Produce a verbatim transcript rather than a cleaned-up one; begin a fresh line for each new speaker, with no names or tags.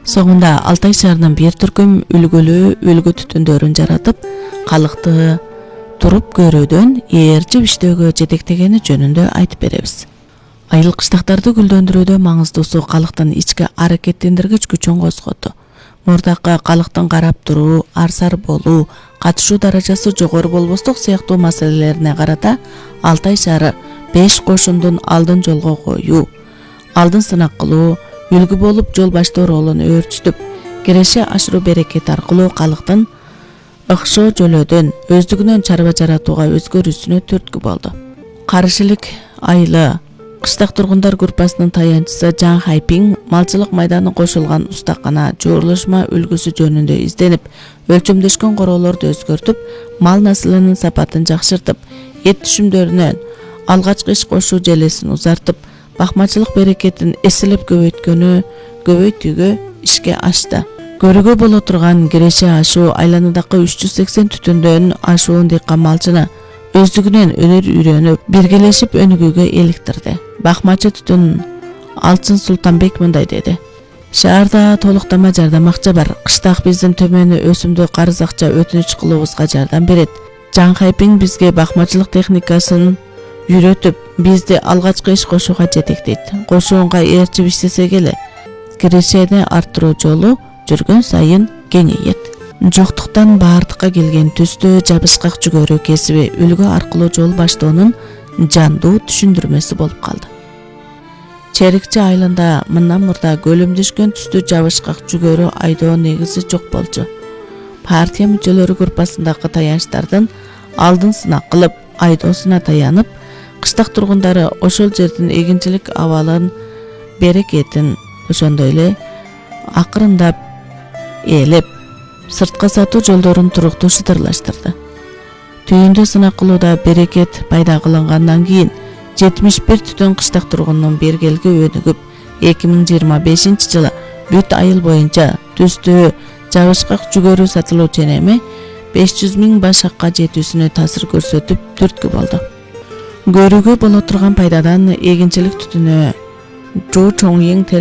Соңында Алтай шаарынын бир түркүм үлгүлүү үлгү түтүндөрүн жаратып, калыкты туруп көрүүдөн ээрчип иштөөгө жетектегени жөнүндө айтып беребиз. Айыл кыштактарды гүлдөндүрүүдө маңыздуусу калыктын ички аракеттендиргич күчүн козготу. Мурдакы калыктын карап туруу, арсар болуу, катышуу даражасы жогору болбостук сыяктуу маселелерине карата Алтай шаары беш кошундун алдын жолго коюу, алдын сынак кылуу, үлгү болуп жол баштоо ролун өөрчүтүп, киреше ашыруу берекети аркылуу калыктын ыкшоо жөлөдөн өздүгүнөн чарба жаратууга өзгөрүүсүнө түрткү болду. Карышылык айылы кыштак тургундар группасынын таянчысы Жан Хайпиң малчылык майданы кошулган устакана жуурулушма үлгүсү жөнүндө изденип, өлчөмдөшкөн короолорду өзгөртүп, мал наслынын сапатын жакшыртып, эт түшүмдөрүнөн алгачкы иш кошуу желесин узартып, бакмачылык берекетин эселеп көбөйткөнү көбөйтүүгө ишке ашты. Көрүүгө боло турган киреше ашуу айланадагы үч жүз сексен түтүндөн ашуун дыйкан малчыны өздүгүнөн өнөр үйрөнүп, биргелешип өнүгүүгө эликтирди. Бакмачы түтүн Алтын Султанбек мындай деди: Шаарда толуктама жардам акча бар. Кыштак биздин төмөнү өсүмдүк карыз акча өтүнүч кылуубузга жардам берет. Жан Хайпиң бизге бакмачылык техникасын үйрөтүп, бизди алгачкы иш кошууга жетектейт. Кошуунга ээрчип иштесек эле, кирешени арттыруу жолу жүргөн сайын кеңейет. Жоктуктан баардыкка келген түстө жабышкак жүгөрү кесиби үлгү аркылуу жол баштоонун жандуу түшүндүрмөсү болуп калды. Черикчи айылында мындан мурда көлөмдөшкөн түстүү жабышкак жүгөрү айдоо негизи жок болчу. Партия мүчөлөрү группасындагы таянчтардын алдын сынак кылып, айдоосуна таянып, кыштак тургундары ошол жердин эгинчилик абалын, берекетин, ошондой эле акырындап ээлеп, сыртка сатуу жолдорун туруктуу шытырлаштырды. Түйүндө сынак кылууда берекет пайда кылынгандан кийин жетимиш бир түтүн кыштак тургунунун бергелги өнүгүп, эки миң жыйырма бешинчи жылы бүт айыл боюнча түстүү жабышкак жүгөрү сатылуучу эми беш жүз миң башакка жетүүсүнө таасир көрсөтүп түрткү болду. Көрүүгө боло турган пайдадан эгинчилик түтүнү Жу Чоңйин